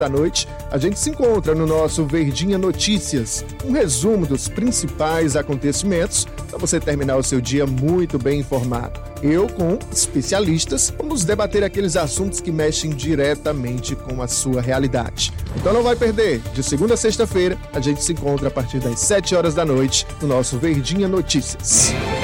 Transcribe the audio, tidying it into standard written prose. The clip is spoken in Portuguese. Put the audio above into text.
da noite, a gente se encontra no nosso Verdinha Notícias, um resumo dos principais acontecimentos para você terminar o seu dia muito bem informado. Eu, com especialistas, vamos debater aqueles assuntos que mexem diretamente com a sua realidade. Então não vai perder, de segunda a sexta-feira, a gente se encontra a partir das 7 horas da noite no nosso Verdinha Notícias.